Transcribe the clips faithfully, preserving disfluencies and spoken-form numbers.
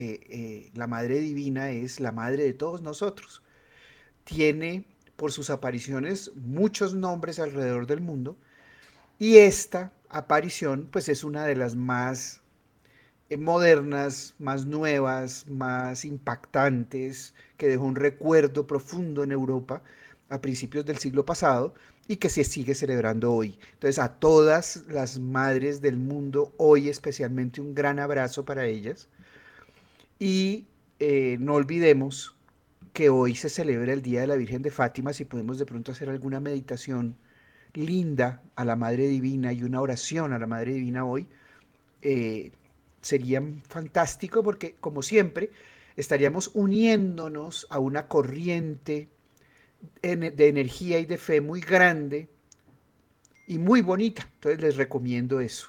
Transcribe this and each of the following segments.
eh, eh, la Madre Divina es la madre de todos nosotros. Tiene por sus apariciones muchos nombres alrededor del mundo y esta aparición pues es una de las más eh, modernas, más nuevas, más impactantes, que dejó un recuerdo profundo en Europa a principios del siglo pasado y que se sigue celebrando hoy. Entonces, a todas las madres del mundo, hoy especialmente un gran abrazo para ellas. Y eh, no olvidemos que hoy se celebra el Día de la Virgen de Fátima, si podemos de pronto hacer alguna meditación linda a la Madre Divina y una oración a la Madre Divina hoy, eh, sería fantástico porque, como siempre, estaríamos uniéndonos a una corriente de energía y de fe muy grande y muy bonita. Entonces les recomiendo eso.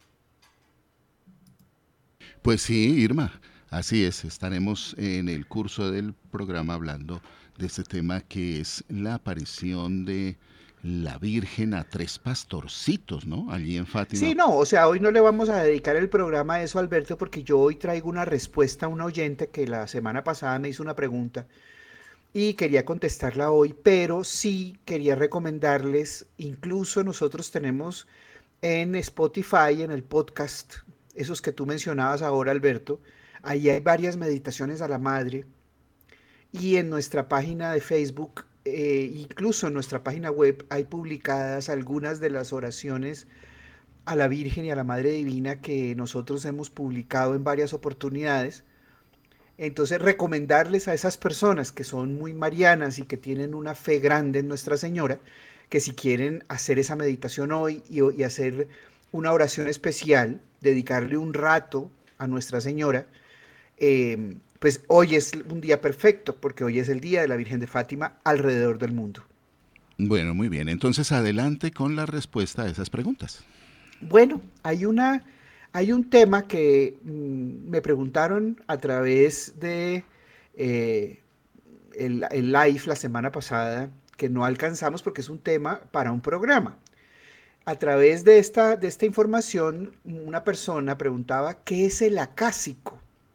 Pues sí, Irma, así es. Estaremos en el curso del programa hablando de este tema que es la aparición de la Virgen a tres pastorcitos, ¿no? Allí en Sí, Fátima. no, o sea, hoy no le vamos a dedicar el programa a eso, Alberto, porque yo hoy traigo una respuesta a un oyente que la semana pasada me hizo una pregunta y quería contestarla hoy, pero sí quería recomendarles, incluso nosotros tenemos en Spotify, en el podcast, esos que tú mencionabas ahora, Alberto, ahí hay varias meditaciones a la madre y en nuestra página de Facebook, eh, incluso en nuestra página web, hay publicadas algunas de las oraciones a la Virgen y a la Madre Divina que nosotros hemos publicado en varias oportunidades. Entonces, recomendarles a esas personas que son muy marianas y que tienen una fe grande en Nuestra Señora, que si quieren hacer esa meditación hoy y, y hacer una oración especial, dedicarle un rato a Nuestra Señora, eh, pues hoy es un día perfecto, porque hoy es el día de la Virgen de Fátima alrededor del mundo. Bueno, muy bien. Entonces adelante con la respuesta a esas preguntas. Bueno, hay una, hay un tema que mm, me preguntaron a través de eh, el, el live la semana pasada, que no alcanzamos porque es un tema para un programa. A través de esta, de esta información, una persona preguntaba, ¿qué es el acásico?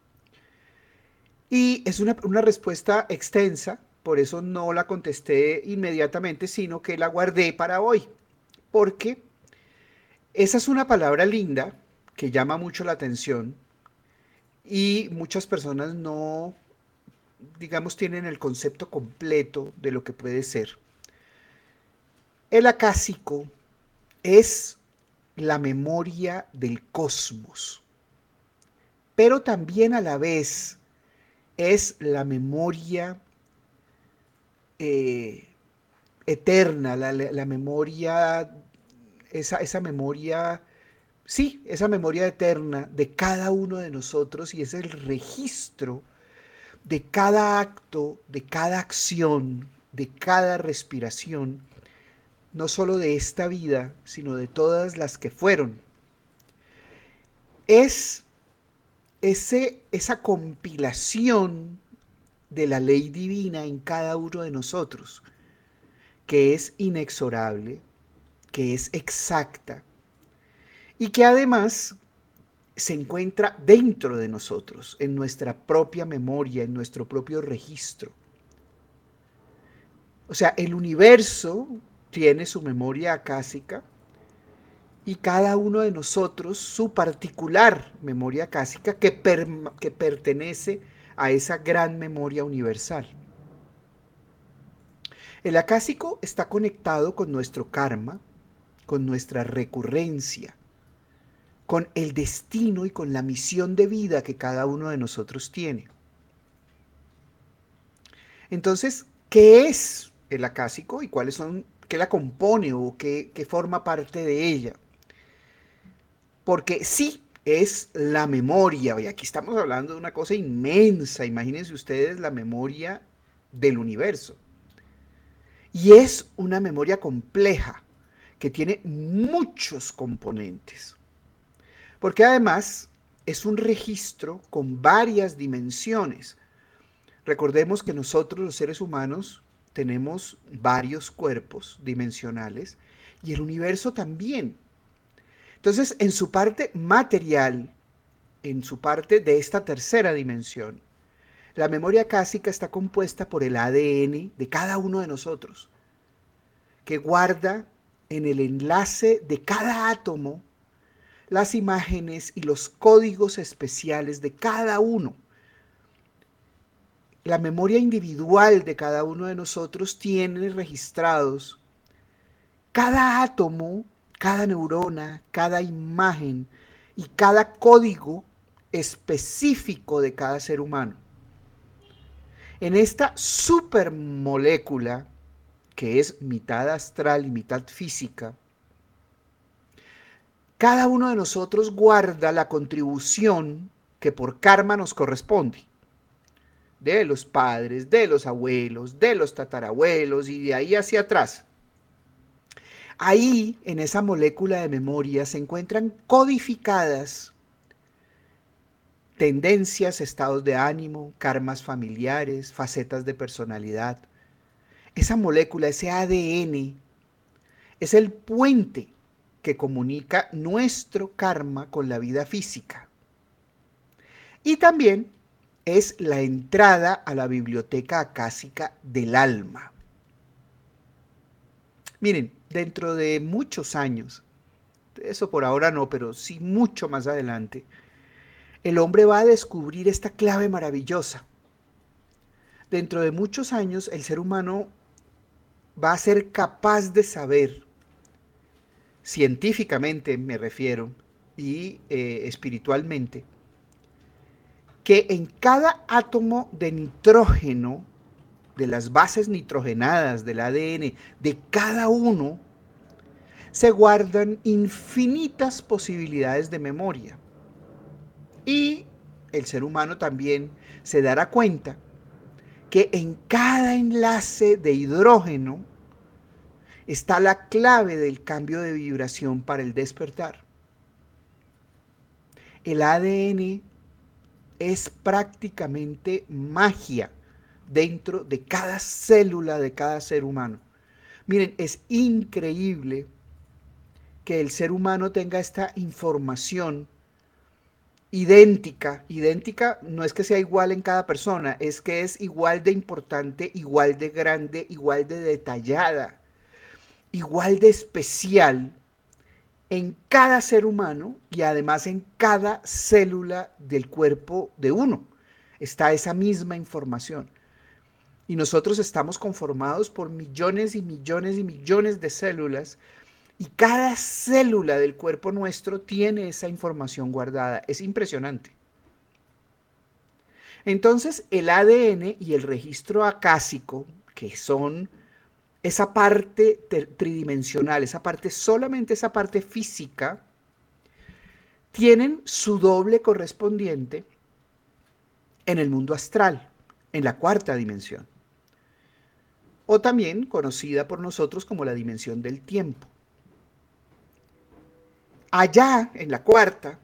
Y es una, una respuesta extensa, por eso no la contesté inmediatamente, sino que la guardé para hoy, porque esa es una palabra linda que llama mucho la atención y muchas personas no, digamos, tienen el concepto completo de lo que puede ser. El acásico es la memoria del cosmos, pero también a la vez es la memoria eh, eterna, la, la, la memoria, esa, esa memoria, sí, esa memoria eterna de cada uno de nosotros y es el registro de cada acto, de cada acción, de cada respiración, no solo de esta vida, sino de todas las que fueron. Es ese, esa compilación de la ley divina en cada uno de nosotros, que es inexorable, que es exacta y que además se encuentra dentro de nosotros, en nuestra propia memoria, en nuestro propio registro. O sea, el universo tiene su memoria acásica y cada uno de nosotros su particular memoria acásica que, per, que pertenece a esa gran memoria universal. El acásico está conectado con nuestro karma, con nuestra recurrencia, con el destino y con la misión de vida que cada uno de nosotros tiene. Entonces, ¿qué es el acásico y cuáles son, qué la compone o qué, qué forma parte de ella? Porque sí, es la memoria, y aquí estamos hablando de una cosa inmensa, imagínense ustedes la memoria del universo. Y es una memoria compleja que tiene muchos componentes, porque además es un registro con varias dimensiones. Recordemos que nosotros los seres humanos tenemos varios cuerpos dimensionales y el universo también. Entonces, en su parte material, en su parte de esta tercera dimensión. La memoria acásica está compuesta por el A D N de cada uno de nosotros, que guarda en el enlace de cada átomo las imágenes y los códigos especiales de cada uno. La memoria individual de cada uno de nosotros tiene registrados cada átomo, cada neurona, cada imagen y cada código específico de cada ser humano. En esta supermolécula, que es mitad astral y mitad física, cada uno de nosotros guarda la contribución que por karma nos corresponde, de los padres, de los abuelos, de los tatarabuelos y de ahí hacia atrás. Ahí, en esa molécula de memoria, se encuentran codificadas tendencias, estados de ánimo, karmas familiares, facetas de personalidad. Esa molécula, ese A D N, es el puente que comunica nuestro karma con la vida física. Y también es la entrada a la biblioteca acásica del alma. Miren, dentro de muchos años, eso por ahora no, pero sí mucho más adelante, el hombre va a descubrir esta clave maravillosa. Dentro de muchos años, el ser humano va a ser capaz de saber, científicamente me refiero, y eh, espiritualmente, que en cada átomo de nitrógeno, de las bases nitrogenadas del A D N de cada uno, se guardan infinitas posibilidades de memoria. Y el ser humano también se dará cuenta que en cada enlace de hidrógeno está la clave del cambio de vibración para el despertar. El A D N es prácticamente magia dentro de cada célula de cada ser humano. Miren, es increíble que el ser humano tenga esta información idéntica. Idéntica no es que sea igual en cada persona, es que es igual de importante, igual de grande, igual de detallada, igual de especial en cada ser humano y además en cada célula del cuerpo de uno. Está esa misma información. Y nosotros estamos conformados por millones y millones y millones de células y cada célula del cuerpo nuestro tiene esa información guardada. Es impresionante. Entonces, el A D N y el registro acásico, que son esa parte tridimensional, esa parte, solamente esa parte física, tienen su doble correspondiente en el mundo astral, en la cuarta dimensión, o también conocida por nosotros como la dimensión del tiempo. Allá, en la cuarta,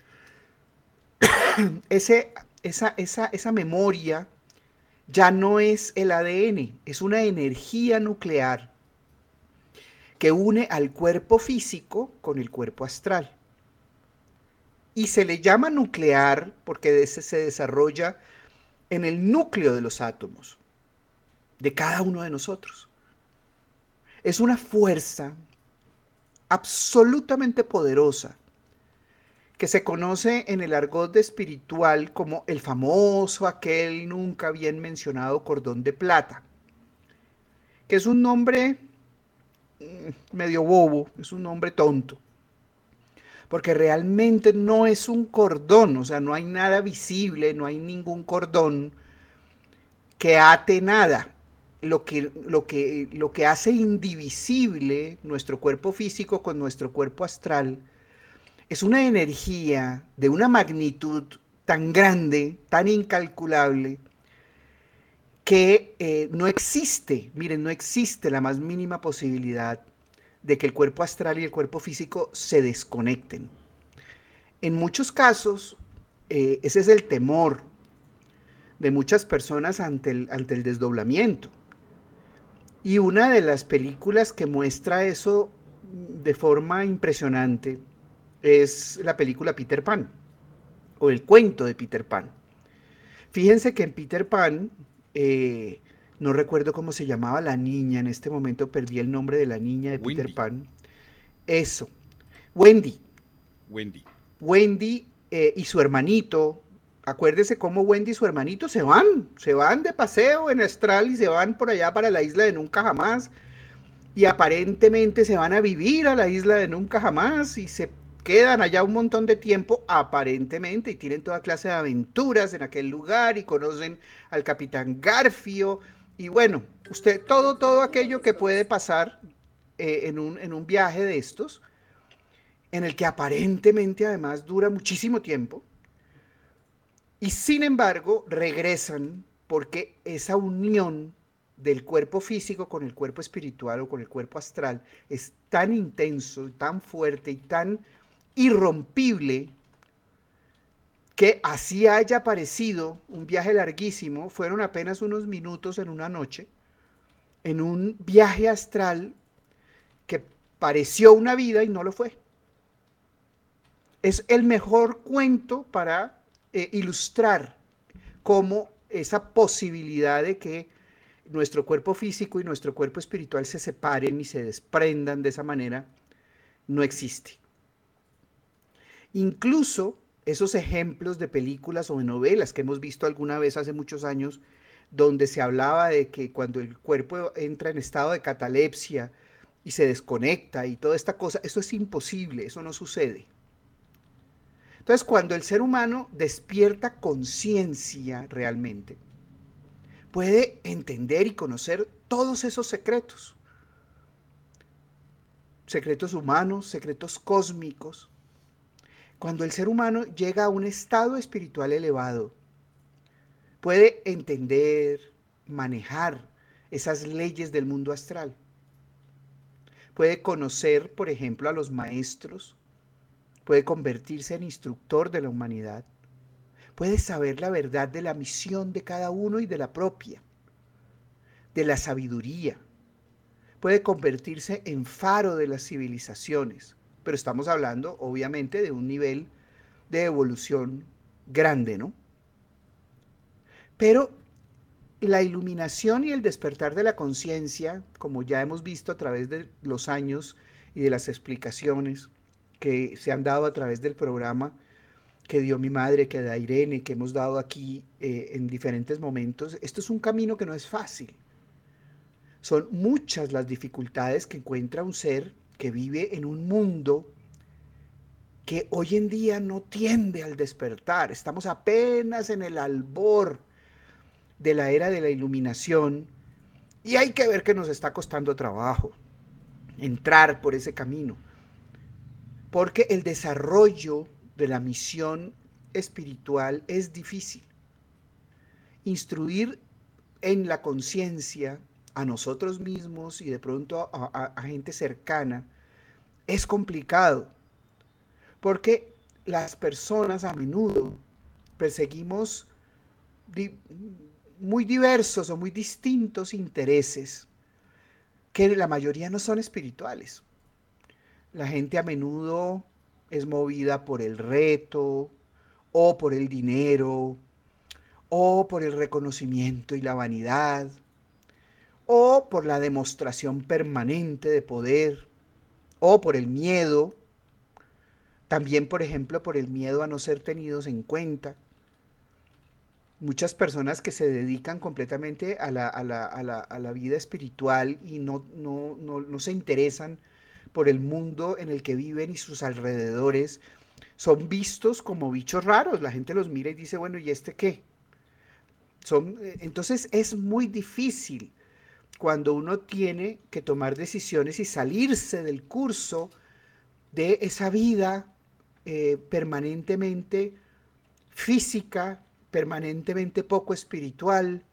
ese, esa, esa, esa memoria ya no es el A D N, es una energía nuclear que une al cuerpo físico con el cuerpo astral. Y se le llama nuclear porque se desarrolla en el núcleo de los átomos, de cada uno de nosotros. Es una fuerza absolutamente poderosa que se conoce en el argot espiritual como el famoso, aquel nunca bien mencionado cordón de plata, que es un nombre medio bobo, es un nombre tonto, porque realmente no es un cordón, o sea, no hay nada visible, no hay ningún cordón que ate nada. Lo que, lo que, lo que hace indivisible nuestro cuerpo físico con nuestro cuerpo astral es una energía de una magnitud tan grande, tan incalculable, que eh, no existe, miren, no existe la más mínima posibilidad de que el cuerpo astral y el cuerpo físico se desconecten. En muchos casos, eh, ese es el temor de muchas personas ante el, ante el desdoblamiento. Y una de las películas que muestra eso de forma impresionante es la película Peter Pan, o el cuento de Peter Pan. Fíjense que en Peter Pan, eh, no recuerdo cómo se llamaba la niña, en este momento perdí el nombre de la niña de Peter Wendy. Pan. Eso, Wendy. Wendy. Wendy eh, y su hermanito, acuérdese cómo Wendy y su hermanito se van, se van de paseo en Astral y se van por allá para la isla de Nunca Jamás y aparentemente se van a vivir a la isla de Nunca Jamás y se quedan allá un montón de tiempo aparentemente y tienen toda clase de aventuras en aquel lugar y conocen al capitán Garfio y bueno, usted todo, todo aquello que puede pasar eh, en, un, en un viaje de estos en el que aparentemente además dura muchísimo tiempo, y sin embargo regresan porque esa unión del cuerpo físico con el cuerpo espiritual o con el cuerpo astral es tan intenso, tan fuerte y tan irrompible que así haya parecido un viaje larguísimo, fueron apenas unos minutos en una noche, en un viaje astral que pareció una vida y no lo fue. Es el mejor cuento para eh, ilustrar cómo esa posibilidad de que nuestro cuerpo físico y nuestro cuerpo espiritual se separen y se desprendan de esa manera no existe. Incluso esos ejemplos de películas o de novelas que hemos visto alguna vez hace muchos años, donde se hablaba de que cuando el cuerpo entra en estado de catalepsia y se desconecta y toda esta cosa, eso es imposible, eso no sucede. Entonces, cuando el ser humano despierta conciencia realmente, puede entender y conocer todos esos secretos. Secretos humanos, secretos cósmicos. Cuando el ser humano llega a un estado espiritual elevado, puede entender, manejar esas leyes del mundo astral. Puede conocer, por ejemplo, a los maestros. Puede convertirse en instructor de la humanidad. Puede saber la verdad de la misión de cada uno y de la propia, de la sabiduría. Puede convertirse en faro de las civilizaciones, pero estamos hablando, obviamente, de un nivel de evolución grande, ¿no? Pero la iluminación y el despertar de la conciencia, como ya hemos visto a través de los años y de las explicaciones que se han dado a través del programa que dio mi madre, que da Irene, que hemos dado aquí eh, en diferentes momentos, esto es un camino que no es fácil. Son muchas las dificultades que encuentra un ser que vive en un mundo que hoy en día no tiende al despertar. Estamos apenas en el albor de la era de la iluminación y hay que ver que nos está costando trabajo entrar por ese camino. Porque el desarrollo de la misión espiritual es difícil. Instruir en la conciencia a nosotros mismos y de pronto a, a, a gente cercana es complicado, porque las personas a menudo perseguimos di muy diversos o muy distintos intereses que la mayoría no son espirituales. La gente a menudo es movida por el reto o por el dinero o por el reconocimiento y la vanidad o por la demostración permanente de poder o por el miedo, también por ejemplo por el miedo a no ser tenidos en cuenta. Muchas personas que se dedican completamente a la, a la, a la, a la vida espiritual y no, no, no, no se interesan por el mundo en el que viven y sus alrededores, son vistos como bichos raros. La gente los mira y dice, bueno, ¿y este qué? Son, entonces es muy difícil cuando uno tiene que tomar decisiones y salirse del curso de esa vida eh, permanentemente física, permanentemente poco espiritual,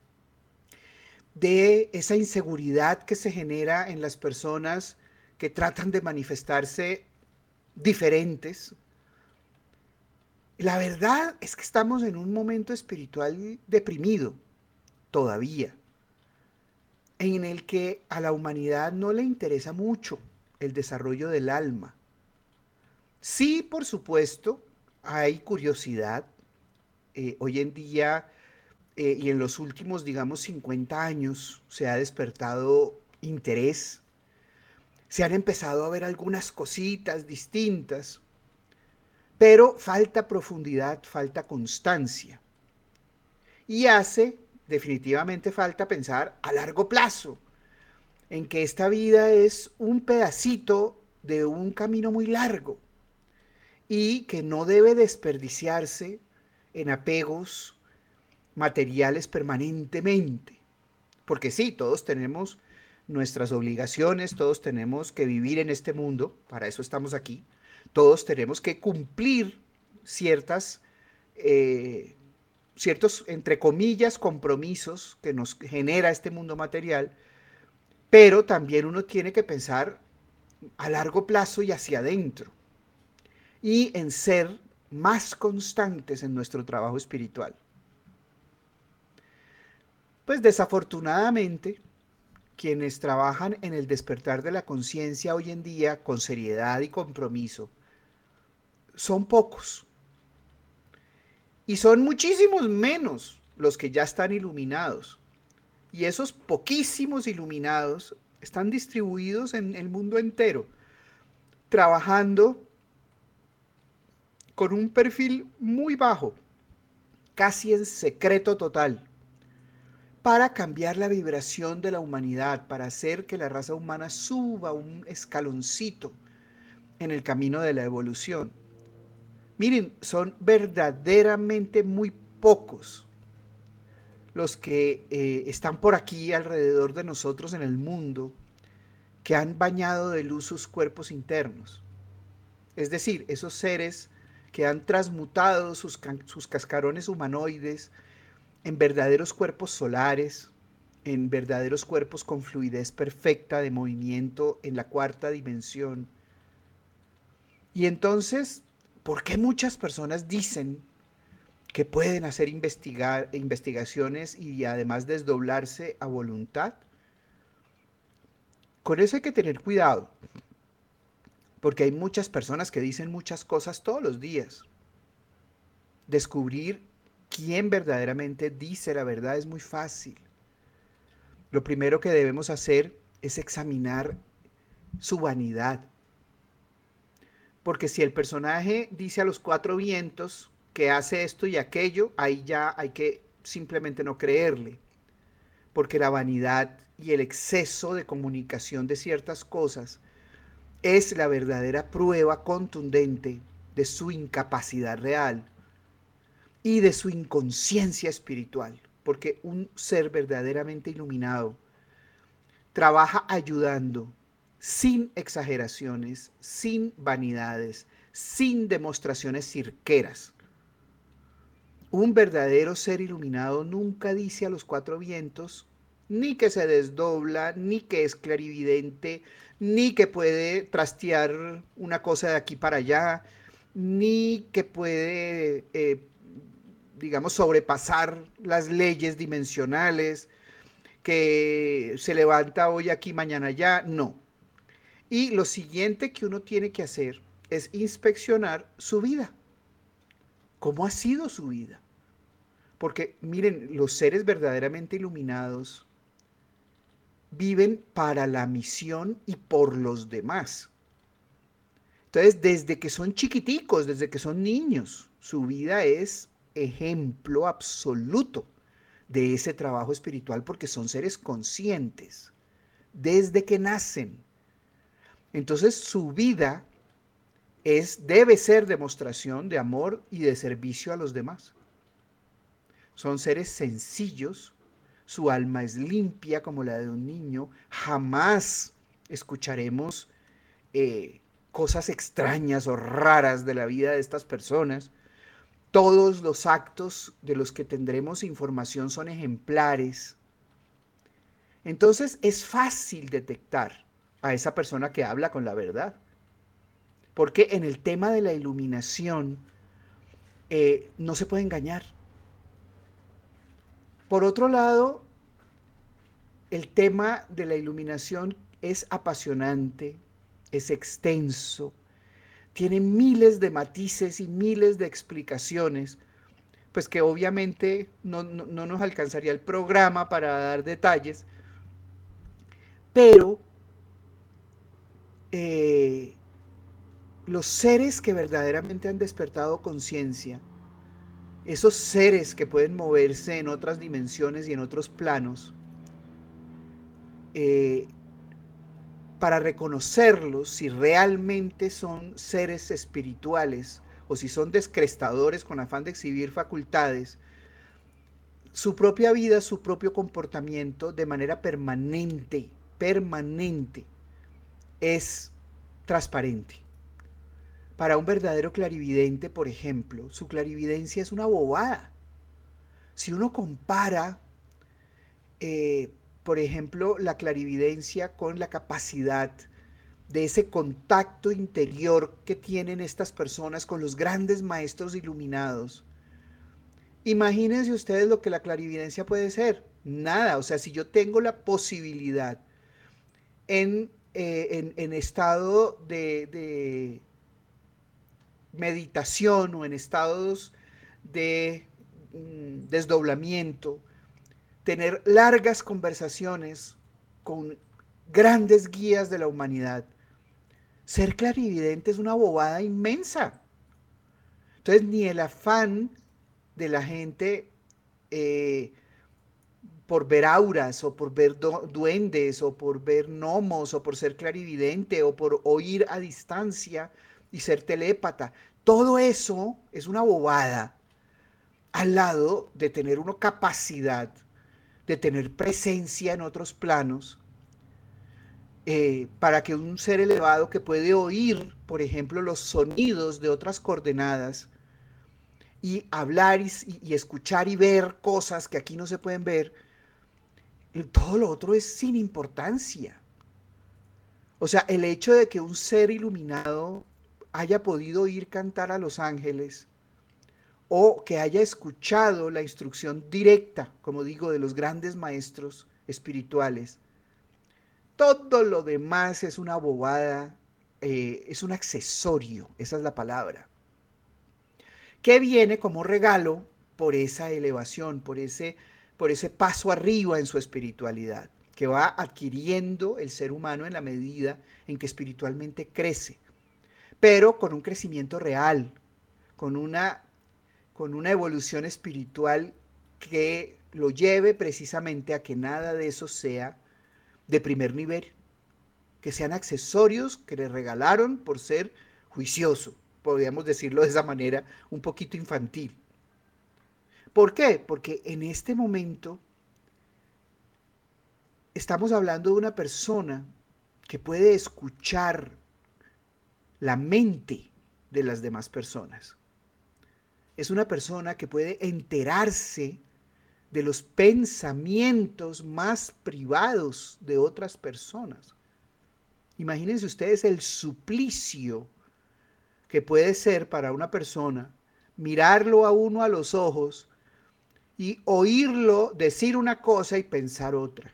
de esa inseguridad que se genera en las personas que tratan de manifestarse diferentes. La verdad es que estamos en un momento espiritual deprimido todavía, en el que a la humanidad no le interesa mucho el desarrollo del alma. Sí, por supuesto, hay curiosidad, eh, hoy en día eh, y en los últimos, digamos, cincuenta años se ha despertado interés, se han empezado a ver algunas cositas distintas, pero falta profundidad, falta constancia y hace definitivamente falta pensar a largo plazo, en que esta vida es un pedacito de un camino muy largo y que no debe desperdiciarse en apegos materiales permanentemente. Porque sí, todos tenemos nuestras obligaciones, todos tenemos que vivir en este mundo, para eso estamos aquí, todos tenemos que cumplir ciertas, eh, ciertos, entre comillas, compromisos que nos genera este mundo material, pero también uno tiene que pensar a largo plazo y hacia adentro, y en ser más constantes en nuestro trabajo espiritual. Pues desafortunadamente, quienes trabajan en el despertar de la conciencia hoy en día con seriedad y compromiso son pocos, y son muchísimos menos los que ya están iluminados. Y esos poquísimos iluminados están distribuidos en el mundo entero, trabajando con un perfil muy bajo, casi en secreto total, para cambiar la vibración de la humanidad, para hacer que la raza humana suba un escaloncito en el camino de la evolución. Miren, son verdaderamente muy pocos los que eh, están por aquí alrededor de nosotros en el mundo que han bañado de luz sus cuerpos internos. Es decir, esos seres que han transmutado sus, sus cascarones humanoides en verdaderos cuerpos solares, en verdaderos cuerpos con fluidez perfecta de movimiento en la cuarta dimensión. Y entonces, ¿por qué muchas personas dicen que pueden hacer investigar, investigaciones y además desdoblarse a voluntad? Con eso hay que tener cuidado, porque hay muchas personas que dicen muchas cosas todos los días. Descubrir quién verdaderamente dice la verdad es muy fácil. Lo primero que debemos hacer es examinar su vanidad. Porque si el personaje dice a los cuatro vientos que hace esto y aquello, ahí ya hay que simplemente no creerle. Porque la vanidad y el exceso de comunicación de ciertas cosas es la verdadera prueba contundente de su incapacidad real y de su inconsciencia espiritual. Porque un ser verdaderamente iluminado trabaja ayudando, sin exageraciones, sin vanidades, sin demostraciones cirqueras. Un verdadero ser iluminado nunca dice a los cuatro vientos, ni que se desdobla, ni que es clarividente, ni que puede trastear una cosa de aquí para allá, ni que puede, eh, digamos, sobrepasar las leyes dimensionales, que se levanta hoy aquí, mañana allá, no. Y lo siguiente que uno tiene que hacer es inspeccionar su vida. ¿Cómo ha sido su vida? Porque miren, los seres verdaderamente iluminados viven para la misión y por los demás. Entonces, desde que son chiquiticos, desde que son niños, su vida es ejemplo absoluto de ese trabajo espiritual porque son seres conscientes desde que nacen. Entonces, su vida es, debe ser demostración de amor y de servicio a los demás. Son seres sencillos, su alma es limpia como la de un niño, jamás escucharemos eh, cosas extrañas o raras de la vida de estas personas. Todos los actos de los que tendremos información son ejemplares. Entonces es fácil detectar a esa persona que habla con la verdad. Porque en el tema de la iluminación eh, no se puede engañar. Por otro lado, el tema de la iluminación es apasionante, es extenso, tiene miles de matices y miles de explicaciones, pues que obviamente no, no, no nos alcanzaría el programa para dar detalles, pero eh, los seres que verdaderamente han despertado conciencia, esos seres que pueden moverse en otras dimensiones y en otros planos, eh, para reconocerlos si realmente son seres espirituales o si son descrestadores con afán de exhibir facultades, su propia vida, su propio comportamiento de manera permanente, permanente, es transparente. Para un verdadero clarividente, por ejemplo, su clarividencia es una bobada. Si uno compara, eh, por ejemplo, la clarividencia con la capacidad de ese contacto interior que tienen estas personas con los grandes maestros iluminados, imagínense ustedes lo que la clarividencia puede ser. Nada, o sea, si yo tengo la posibilidad en, eh, en, en estado de, de meditación o en estados de mm, desdoblamiento, tener largas conversaciones con grandes guías de la humanidad. Ser clarividente es una bobada inmensa. Entonces, ni el afán de la gente eh, por ver auras o por ver duendes o por ver gnomos o por ser clarividente o por oír a distancia y ser telépata, todo eso es una bobada al lado de tener una capacidad de tener presencia en otros planos, eh, para que un ser elevado que puede oír, por ejemplo, los sonidos de otras coordenadas y hablar y, y escuchar y ver cosas que aquí no se pueden ver, todo lo otro es sin importancia. O sea, el hecho de que un ser iluminado haya podido oír cantar a los ángeles o que haya escuchado la instrucción directa, como digo, de los grandes maestros espirituales, todo lo demás es una bobada, eh, es un accesorio, esa es la palabra, que viene como regalo por esa elevación, por ese, por ese paso arriba en su espiritualidad, que va adquiriendo el ser humano en la medida en que espiritualmente crece, pero con un crecimiento real, con una, con una evolución espiritual que lo lleve precisamente a que nada de eso sea de primer nivel, que sean accesorios que le regalaron por ser juicioso, podríamos decirlo de esa manera, un poquito infantil. ¿Por qué? Porque en este momento estamos hablando de una persona que puede escuchar la mente de las demás personas. Es una persona que puede enterarse de los pensamientos más privados de otras personas. Imagínense ustedes el suplicio que puede ser para una persona mirarlo a uno a los ojos y oírlo decir una cosa y pensar otra.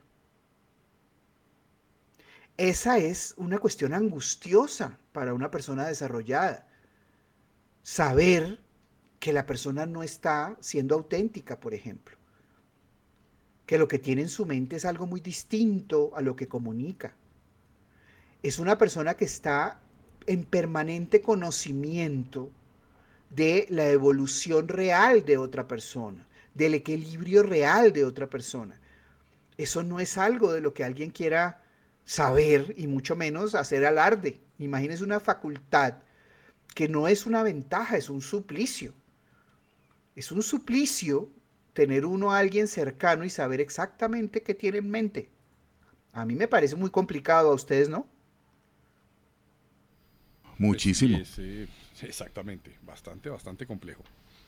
Esa es una cuestión angustiosa para una persona desarrollada. Saber que la persona no está siendo auténtica, por ejemplo. Que lo que tiene en su mente es algo muy distinto a lo que comunica. Es una persona que está en permanente conocimiento de la evolución real de otra persona, del equilibrio real de otra persona. Eso no es algo de lo que alguien quiera saber y mucho menos hacer alarde. Imagínense una facultad que no es una ventaja, es un suplicio. Es un suplicio tener uno a alguien cercano y saber exactamente qué tiene en mente. A mí me parece muy complicado, a ustedes, ¿no? Pues sí, Muchísimo. es eh, exactamente, bastante, bastante complejo.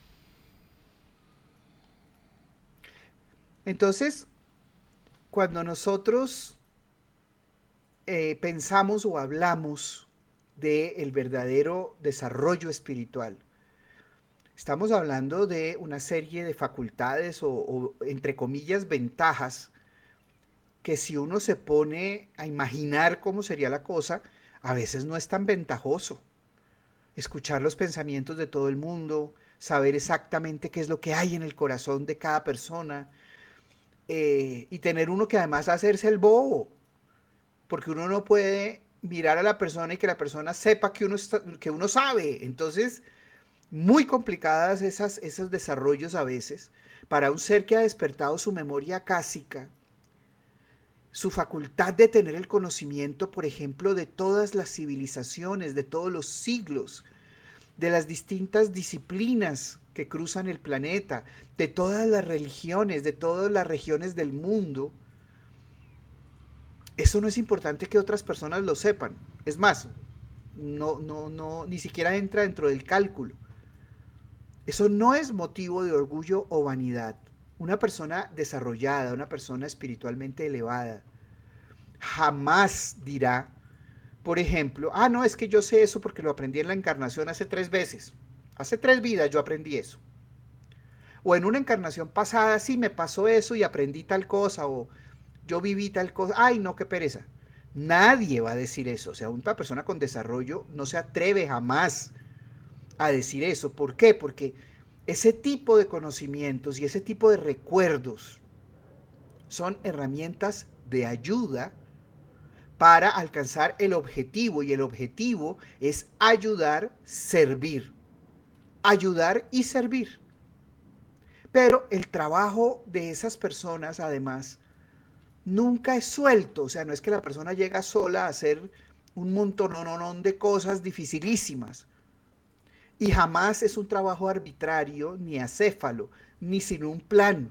Entonces, cuando nosotros eh, pensamos o hablamos del verdadero desarrollo espiritual, estamos hablando de una serie de facultades o, o, entre comillas, ventajas que si uno se pone a imaginar cómo sería la cosa, a veces no es tan ventajoso. Escuchar los pensamientos de todo el mundo, saber exactamente qué es lo que hay en el corazón de cada persona, eh, y tener uno que además hacerse el bobo, porque uno no puede mirar a la persona y que la persona sepa que uno, está, que uno sabe. Entonces, muy complicadas esas, esos desarrollos a veces para un ser que ha despertado su memoria acásica, su facultad de tener el conocimiento, por ejemplo, de todas las civilizaciones, de todos los siglos, de las distintas disciplinas que cruzan el planeta, de todas las religiones, de todas las regiones del mundo. Eso no es importante que otras personas lo sepan. Es más, no, no, no, ni siquiera entra dentro del cálculo. Eso no es motivo de orgullo o vanidad. Una persona desarrollada, una persona espiritualmente elevada, jamás dirá, por ejemplo, ah, no, es que yo sé eso porque lo aprendí en la encarnación hace tres veces. Hace tres vidas yo aprendí eso. O en una encarnación pasada sí me pasó eso y aprendí tal cosa, o yo viví tal cosa. Ay, no, qué pereza. Nadie va a decir eso. O sea, una persona con desarrollo no se atreve jamás a decir eso. ¿Por qué? Porque ese tipo de conocimientos y ese tipo de recuerdos son herramientas de ayuda para alcanzar el objetivo, y el objetivo es ayudar, servir, ayudar y servir. Pero el trabajo de esas personas, además, nunca es suelto. O sea, no es que la persona llega sola a hacer un montón de cosas dificilísimas. Y jamás es un trabajo arbitrario, ni acéfalo, ni sin un plan.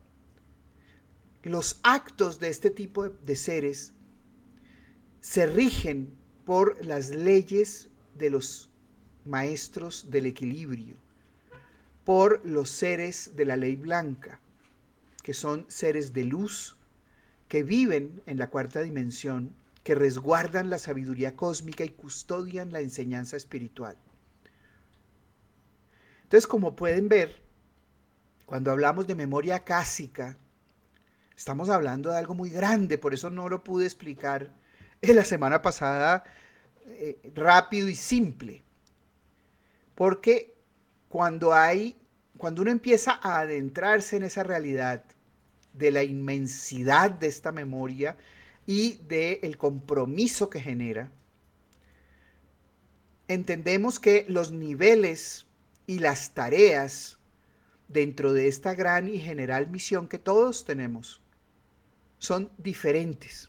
Los actos de este tipo de, de seres se rigen por las leyes de los maestros del equilibrio, por los seres de la ley blanca, que son seres de luz, que viven en la cuarta dimensión, que resguardan la sabiduría cósmica y custodian la enseñanza espiritual. Entonces, como pueden ver, cuando hablamos de memoria acásica, estamos hablando de algo muy grande, por eso no lo pude explicar en la semana pasada eh, rápido y simple. Porque cuando hay, cuando uno empieza a adentrarse en esa realidad de la inmensidad de esta memoria y del compromiso que genera, entendemos que los niveles y las tareas dentro de esta gran y general misión que todos tenemos son diferentes.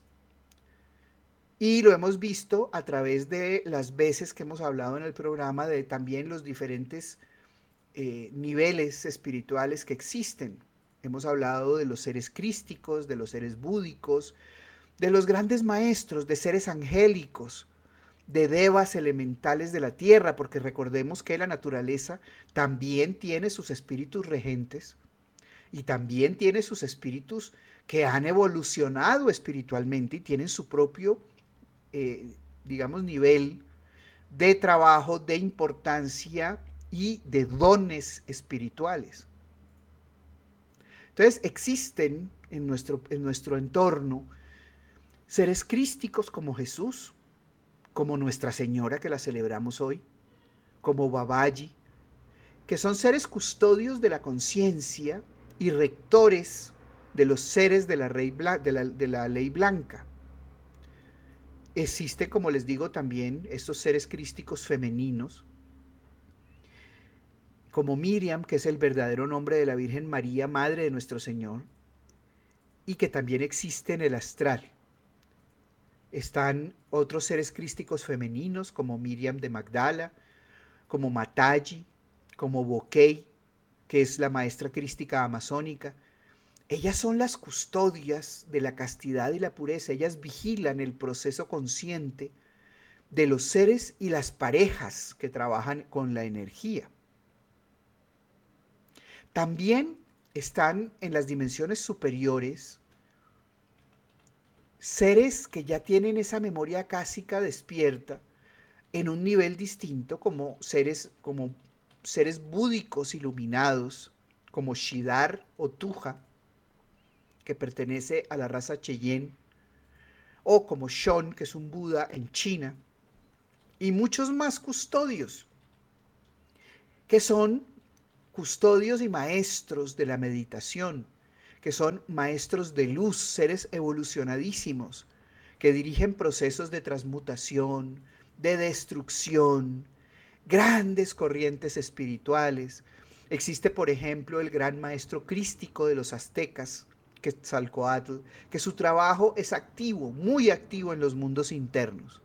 Y lo hemos visto a través de las veces que hemos hablado en el programa de también los diferentes eh, niveles espirituales que existen. Hemos hablado de los seres crísticos, de los seres búdicos, de los grandes maestros, de seres angélicos, de devas elementales de la tierra, porque recordemos que la naturaleza también tiene sus espíritus regentes y también tiene sus espíritus que han evolucionado espiritualmente y tienen su propio, eh, digamos, nivel de trabajo, de importancia y de dones espirituales. Entonces existen en nuestro, en nuestro entorno seres crísticos como Jesús, como Nuestra Señora que la celebramos hoy, como Babaji, que son seres custodios de la conciencia y rectores de los seres de la, rey, de, la, de la ley blanca. Existe, como les digo, también estos seres crísticos femeninos, como Miriam, que es el verdadero nombre de la Virgen María, Madre de nuestro Señor, y que también existe en el astral. Están otros seres crísticos femeninos, como Miriam de Magdala, como Mataji, como Bokei, que es la maestra crística amazónica. Ellas son las custodias de la castidad y la pureza. Ellas vigilan el proceso consciente de los seres y las parejas que trabajan con la energía. También están en las dimensiones superiores seres que ya tienen esa memoria acásica despierta en un nivel distinto, como seres, como seres búdicos iluminados, como Shidar o Tuja, que pertenece a la raza Cheyenne, o como Shon, que es un Buda en China, y muchos más custodios, que son custodios y maestros de la meditación, que son maestros de luz, seres evolucionadísimos, que dirigen procesos de transmutación, de destrucción, grandes corrientes espirituales. Existe, por ejemplo, el gran maestro crístico de los aztecas, Quetzalcóatl, que su trabajo es activo, muy activo en los mundos internos.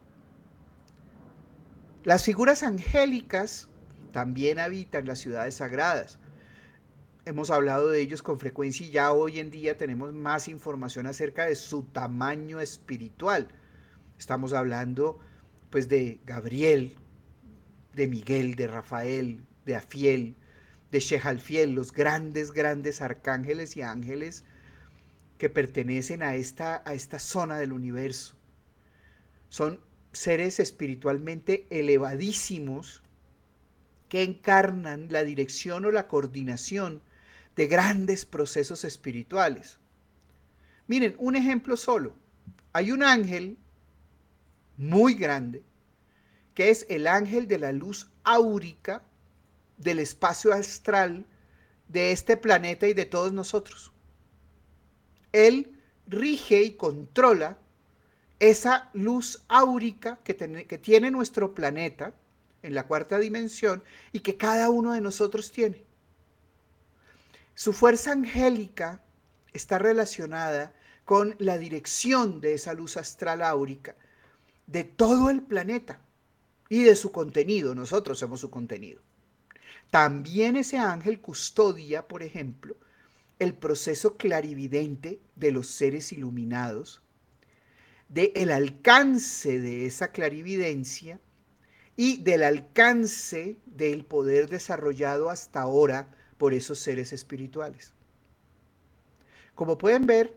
Las figuras angélicas también habitan las ciudades sagradas. Hemos hablado de ellos con frecuencia y ya hoy en día tenemos más información acerca de su tamaño espiritual. Estamos hablando pues de Gabriel, de Miguel, de Rafael, de Afiel, de Shehalfiel, los grandes, grandes arcángeles y ángeles que pertenecen a esta, a esta zona del universo. Son seres espiritualmente elevadísimos que encarnan la dirección o la coordinación de grandes procesos espirituales. Miren, un ejemplo solo. Hay un ángel muy grande que es el ángel de la luz áurica del espacio astral de este planeta y de todos nosotros. Él rige y controla esa luz áurica que, ten, que tiene nuestro planeta en la cuarta dimensión y que cada uno de nosotros tiene. Su fuerza angélica está relacionada con la dirección de esa luz astral áurica de todo el planeta y de su contenido. Nosotros somos su contenido. También ese ángel custodia, por ejemplo, el proceso clarividente de los seres iluminados, de el alcance de esa clarividencia y del alcance del poder desarrollado hasta ahora por esos seres espirituales. Como pueden ver,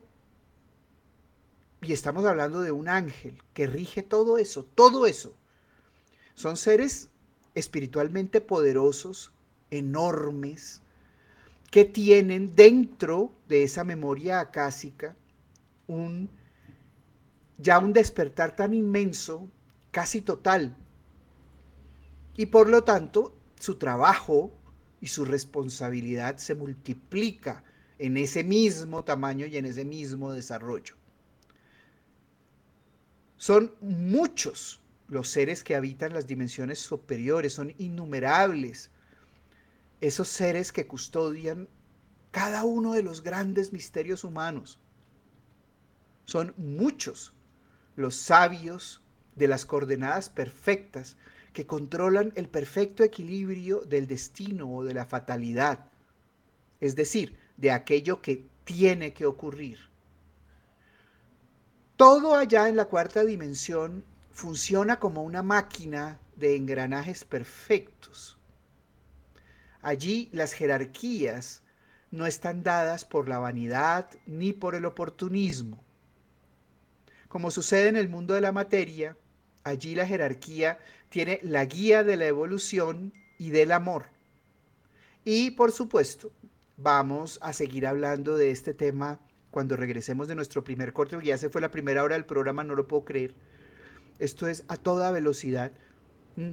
y estamos hablando de un ángel que rige todo eso, todo eso. Son seres espiritualmente poderosos, enormes, que tienen dentro de esa memoria acásica un, ya un despertar tan inmenso, casi total. Y por lo tanto, su trabajo y su responsabilidad se multiplica en ese mismo tamaño y en ese mismo desarrollo. Son muchos los seres que habitan las dimensiones superiores, son innumerables esos seres que custodian cada uno de los grandes misterios humanos. Son muchos los sabios de las coordenadas perfectas que controlan el perfecto equilibrio del destino o de la fatalidad, es decir, de aquello que tiene que ocurrir. Todo allá en la cuarta dimensión funciona como una máquina de engranajes perfectos. Allí las jerarquías no están dadas por la vanidad ni por el oportunismo. Como sucede en el mundo de la materia, allí la jerarquía tiene la guía de la evolución y del amor. Y por supuesto, vamos a seguir hablando de este tema cuando regresemos de nuestro primer corte, porque ya se fue la primera hora del programa, no lo puedo creer. Esto es a toda velocidad. Mm.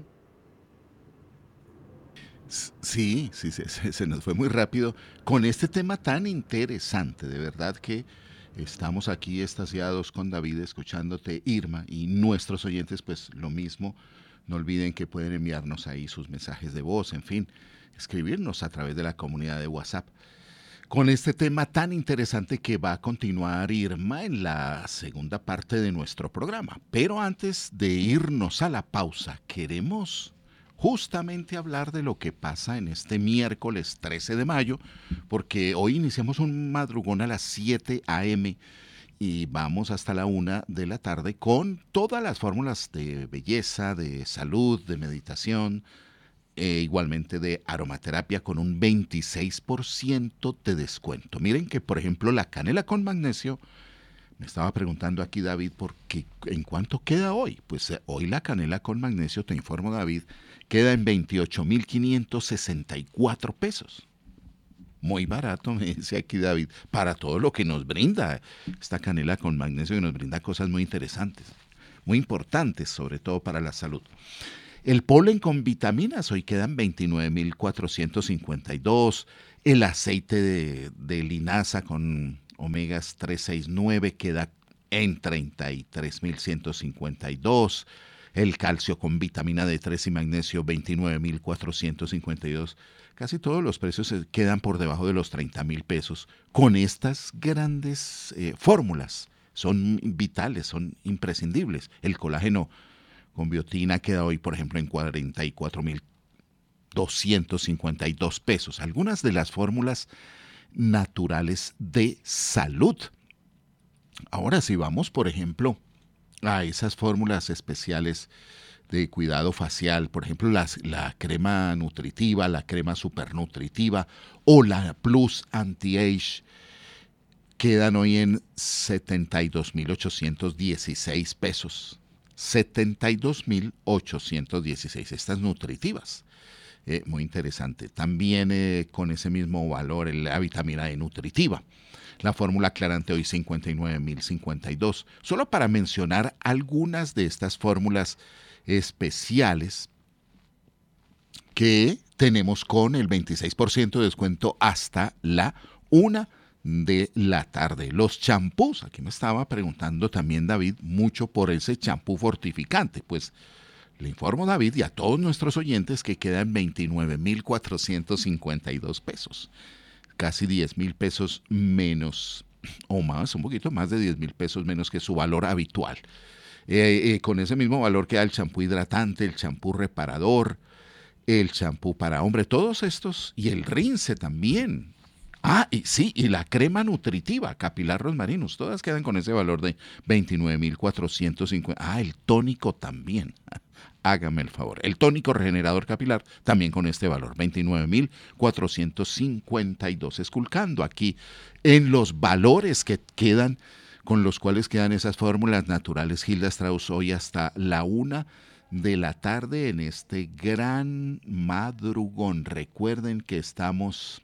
Sí, sí, se, se nos fue muy rápido con este tema tan interesante, de verdad que estamos aquí extasiados con David escuchándote, Irma, y nuestros oyentes pues lo mismo. No olviden que pueden enviarnos ahí sus mensajes de voz, en fin, escribirnos a través de la comunidad de WhatsApp. Con este tema tan interesante que va a continuar Irma en la segunda parte de nuestro programa. Pero antes de irnos a la pausa, queremos justamente hablar de lo que pasa en este miércoles trece de mayo, porque hoy iniciamos un madrugón a las siete a eme y vamos hasta la una de la tarde con todas las fórmulas de belleza, de salud, de meditación, e igualmente de aromaterapia con un veintiséis por ciento de descuento. Miren que, por ejemplo, la canela con magnesio, me estaba preguntando aquí David, ¿por qué, en cuánto queda hoy? Pues eh, hoy la canela con magnesio, te informo David, queda en veintiocho mil quinientos sesenta y cuatro pesos. Muy barato, me dice aquí David, para todo lo que nos brinda esta canela con magnesio, que nos brinda cosas muy interesantes, muy importantes, sobre todo para la salud. El polen con vitaminas hoy quedan veintinueve mil cuatrocientos cincuenta y dos. El aceite de, de linaza con omegas tres, seis, nueve queda en treinta y tres mil ciento cincuenta y dos. El calcio con vitamina D tres y magnesio veintinueve mil cuatrocientos cincuenta y dos. Casi todos los precios se quedan por debajo de los treinta mil pesos con estas grandes eh, fórmulas. Son vitales, son imprescindibles. El colágeno con biotina queda hoy, por ejemplo, en cuarenta y cuatro mil doscientos cincuenta y dos pesos. Algunas de las fórmulas naturales de salud. Ahora si vamos, por ejemplo, a esas fórmulas especiales de cuidado facial, por ejemplo, las, la crema nutritiva, la crema supernutritiva o la Plus Anti-Age, quedan hoy en setenta y dos mil ochocientos dieciséis pesos. setenta y dos mil ochocientos dieciséis, estas nutritivas. Eh, muy interesante. También eh, con ese mismo valor la vitamina D nutritiva. La fórmula aclarante hoy cincuenta y nueve mil cincuenta y dos. Solo para mencionar algunas de estas fórmulas especiales que tenemos con el veintiséis por ciento de descuento hasta la una de la tarde. Los champús, aquí me estaba preguntando también David mucho por ese champú fortificante. Pues le informo, David, y a todos nuestros oyentes que quedan veintinueve mil cuatrocientos cincuenta y dos pesos. Casi diez mil pesos menos, o más, un poquito más de diez mil pesos menos que su valor habitual. Eh, eh, con ese mismo valor queda el champú hidratante, el champú reparador, el champú para hombre, todos estos, y el rince también. Ah, y sí, y la crema nutritiva, capilar Rosmarinus, todas quedan con ese valor de veintinueve mil cuatrocientos cincuenta. Ah, el tónico también. Hágame el favor. El tónico regenerador capilar también con este valor, veintinueve mil cuatrocientos cincuenta y dos. Esculcando aquí en los valores que quedan, con los cuales quedan esas fórmulas naturales Hilda Strauss hoy hasta la una de la tarde en este gran madrugón. Recuerden que estamos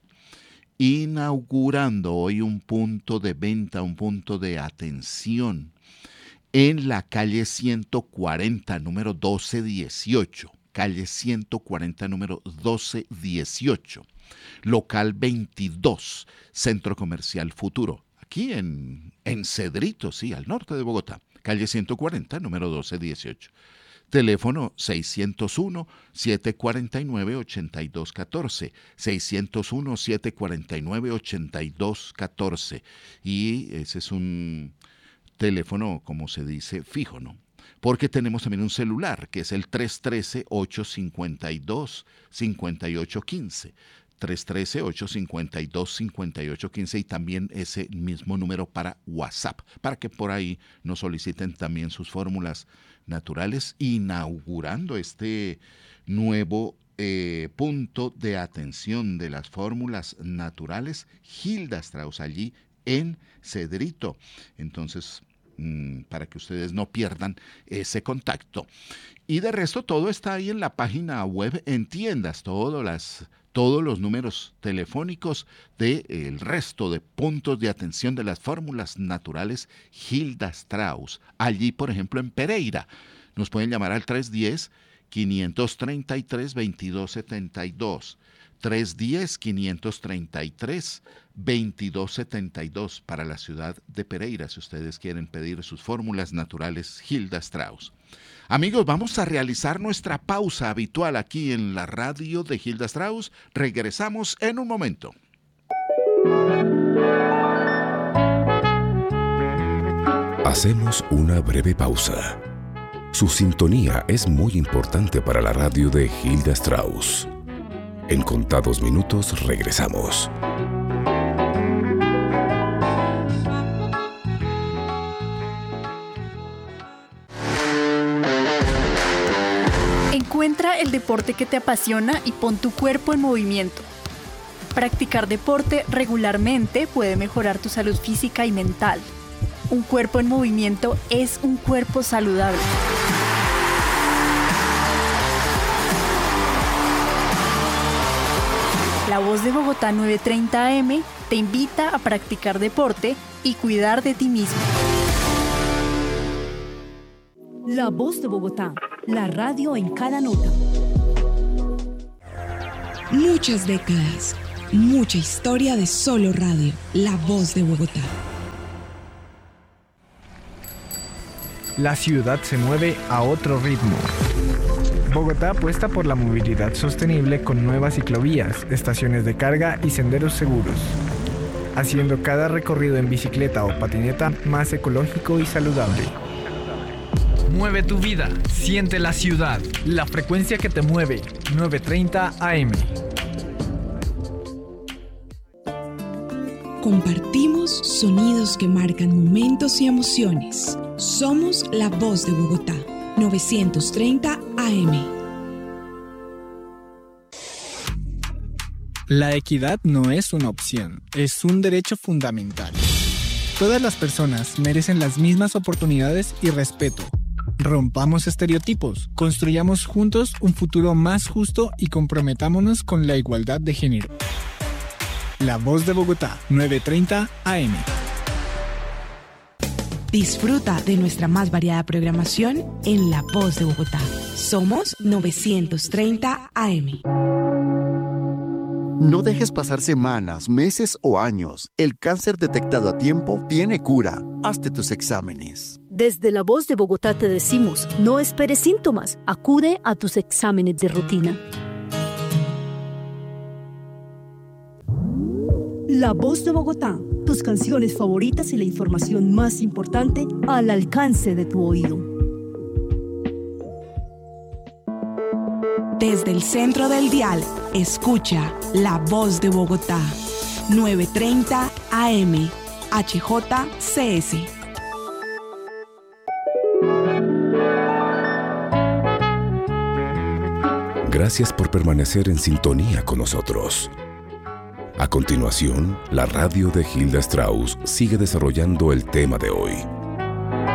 inaugurando hoy un punto de venta, un punto de atención en la calle ciento cuarenta, número doce dieciocho. Calle ciento cuarenta, número doce dieciocho. Local veintidós, Centro Comercial Futuro. Aquí en, en Cedrito, sí, al norte de Bogotá. Calle ciento cuarenta, número doce dieciocho. Teléfono seiscientos uno, setecientos cuarenta y nueve, ochenta y dos catorce. seiscientos uno, setecientos cuarenta y nueve, ochenta y dos catorce. Y ese es un teléfono, como se dice, fijo, ¿no? Porque tenemos también un celular, que es el tres uno tres, ocho cinco dos, cinco ocho uno cinco. tres uno tres, ocho cinco dos, cinco ocho uno cinco y también ese mismo número para WhatsApp, para que por ahí nos soliciten también sus fórmulas naturales, inaugurando este nuevo eh, punto de atención de las fórmulas naturales Hilda Strauss allí en Cedrito. Entonces, mmm, para que ustedes no pierdan ese contacto. Y de resto todo está ahí en la página web, en tiendas, todas las todos los números telefónicos del resto de puntos de atención de las fórmulas naturales Hilda Strauss. Allí, por ejemplo, en Pereira, nos pueden llamar al tres uno cero, cinco tres tres, veintidós setenta y dos. tres uno cero, cinco tres tres, veintidós setenta y dos para la ciudad de Pereira, si ustedes quieren pedir sus fórmulas naturales Hilda Strauss. Amigos, vamos a realizar nuestra pausa habitual aquí en la radio de Hilda Strauss. Regresamos en un momento. Hacemos una breve pausa. Su sintonía es muy importante para la radio de Hilda Strauss. En contados minutos regresamos. Encuentra el deporte que te apasiona y pon tu cuerpo en movimiento. Practicar deporte regularmente puede mejorar tu salud física y mental. Un cuerpo en movimiento es un cuerpo saludable. La Voz de Bogotá novecientos treinta A M te invita a practicar deporte y cuidar de ti mismo. La Voz de Bogotá. la radio en cada nota. Muchas décadas, mucha historia de solo radio, La Voz de Bogotá. La ciudad se mueve a otro ritmo. Bogotá apuesta por la movilidad sostenible con nuevas ciclovías, estaciones de carga y senderos seguros, haciendo cada recorrido en bicicleta o patineta más ecológico y saludable. Mueve tu vida, siente la ciudad, la frecuencia que te mueve, novecientos treinta A M. Compartimos sonidos que marcan momentos y emociones. Somos La Voz de Bogotá, novecientos treinta A M. La equidad no es una opción, es un derecho fundamental. Todas las personas merecen las mismas oportunidades y respeto. Rompamos estereotipos, construyamos juntos un futuro más justo y comprometámonos con la igualdad de género. La Voz de Bogotá, novecientos treinta A M. Disfruta de nuestra más variada programación en La Voz de Bogotá. Somos novecientos treinta A M. No dejes pasar semanas, meses o años. El cáncer detectado a tiempo tiene cura. Hazte tus exámenes. Desde La Voz de Bogotá te decimos, no esperes síntomas, acude a tus exámenes de rutina. La Voz de Bogotá, tus canciones favoritas y la información más importante al alcance de tu oído. Desde el centro del dial, escucha La Voz de Bogotá, novecientos treinta A M, H J C S. Gracias por permanecer en sintonía con nosotros. A continuación, la radio de Hilda Strauss sigue desarrollando el tema de hoy.